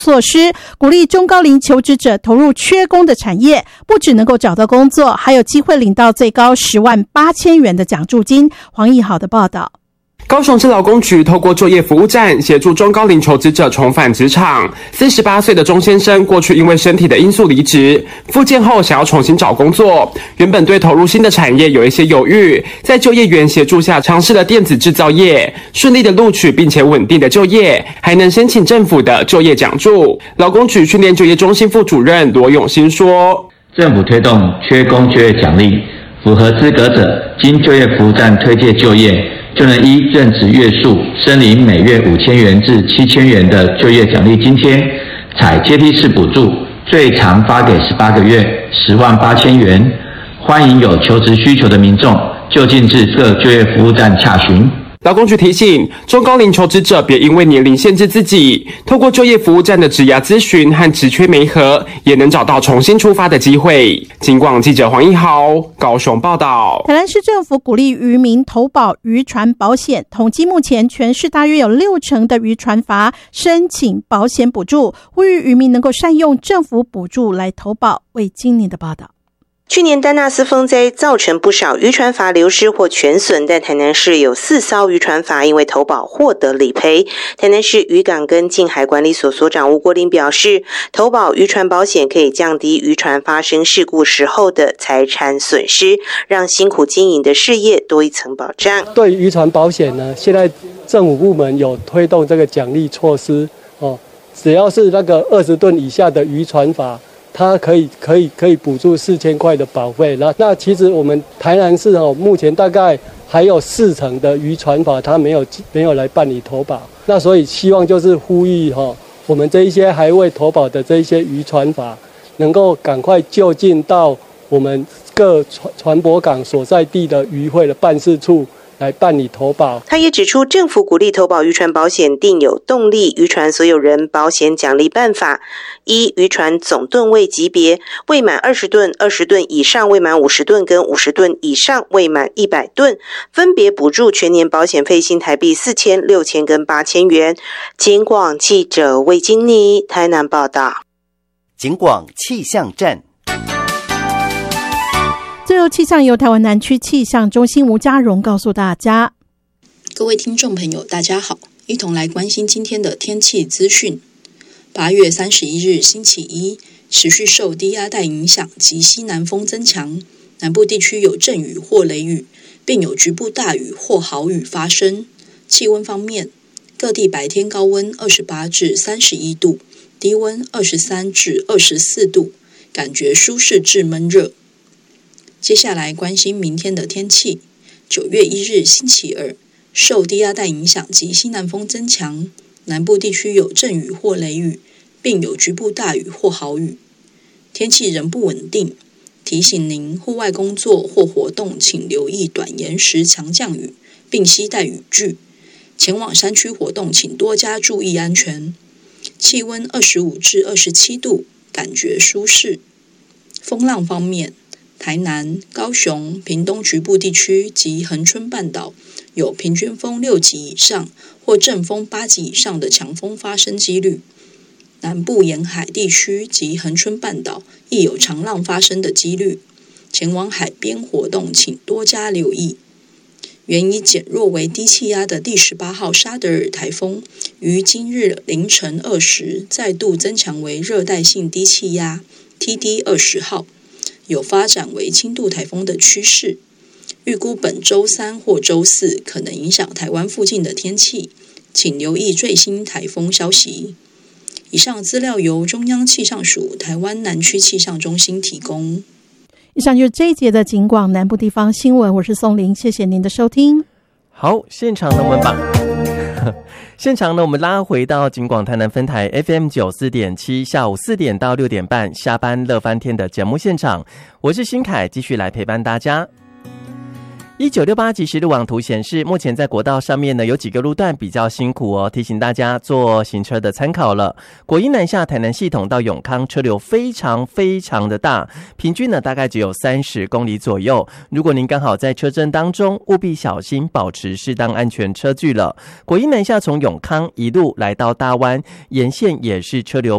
措施，鼓励中高龄求职者投入缺工的产业，不只能够找到工作，还有机会领到最高108000元的奖助金。黄义豪的报道。 高雄市劳工局透过就业服务站协助中高龄求职者重返职场。48岁的钟先生过去因为身体的因素离职，复健后想要重新找工作，原本对投入新的产业有一些犹豫，在就业员协助下尝试了电子制造业，顺利的录取并且稳定的就业，还能申请政府的就业奖助。劳工局训练就业中心副主任罗永新说， 政府推动缺工就业奖励，符合资格者经就业服务站推介就业，就能依任职月数申领每月5000元至7000元的就业奖励津贴，采阶梯式补助，最长发给18个月，108000元。欢迎有求职需求的民众就近至各就业服务站洽询。 劳工局提醒中高龄求职者别因为年龄限制自己，透过就业服务站的职涯咨询和职缺媒合，也能找到重新出发的机会。警广记者黄义豪高雄报道。 台南市政府鼓励渔民投保渔船保险，统计目前全市大约有60%的渔船筏申请保险补助，呼吁渔民能够善用政府补助来投保。为今年的报道。 去年丹纳斯风灾造成不少渔船筏流失或全损，但台南市有4艘渔船筏因为投保获得理赔。台南市渔港跟近海管理所所长吴国林表示，投保渔船保险可以降低渔船发生事故时候的财产损失，让辛苦经营的事业多一层保障。 对渔船保险呢，现在政府部门有推动这个奖励措施只要是那个20吨以下的渔船筏，它可以补助4000块的保费。那其实我们台南市目前大概还有40%的渔船筏它没有来办理投保。那所以希望就是呼吁我们这一些还未投保的这一些渔船筏，能够赶快就近到我们各船舶港所在地的渔会的办事处来办理投保。 他也指出，政府鼓励投保渔船保险定有动力渔船所有人保险奖励办法，依渔船总吨位级别，未满20吨、20吨以上未满50吨跟50吨以上未满100吨，分别补助全年保险费新台币4000、6000跟8000元。警广记者魏金妮台南报道。 警广气象站。 最后气象由台湾南区气象中心吴家荣告诉大家。 各位听众朋友大家好，一同来关心今天的天气资讯。8月31日星期一，持续受低压带影响及西南风增强，南部地区有阵雨或雷雨，并有局部大雨或豪雨发生。气温方面，各地白天高温28至31度，低温23至24度，感觉舒适至闷热。接下来关心明天的天气。9月1日星期二，受低压带影响及西南风增强，南部地区有阵雨或雷雨，并有局部大雨或豪雨，天气仍不稳定。提醒您户外工作或活动请留意短延时强降雨，并携带雨具。前往山区活动请多加注意安全。气温25至27度，感觉舒适。风浪方面，台南、高雄、屏东局部地区及恒春半岛有平均风6级以上或阵风8级以上的强风发生几率。南部沿海地区及恒春半岛亦有长浪发生的几率。前往海边活动请多加留意。原已减弱为低气压的第18号沙德尔台风，于今日凌晨2时再度增强为热带性低气压 TD20 号。有发展为轻度台风的趋势，预估本周3或周4可能影响台湾附近的天气，请留意最新台风消息。以上资料由中央气象署台湾南区气象中心提供。 以上就是这一节的警广南部地方新闻，我是宋玲，谢谢您的收听。 好，现场呢我们拉回到警广台南分台 FM94.7， 下午4点到6点半下班乐翻天的节目现场，我是新凯，继续来陪伴大家。1968即时路网图显示，目前在国道上面呢有几个路段比较辛苦哦，提醒大家做行车的参考了。国一南下台南系统到永康车流非常的大，平均呢大概只有30公里左右。如果您刚好在车阵当中，务必小心保持适当安全车距了。国一南下从永康一路来到大湾沿线也是车流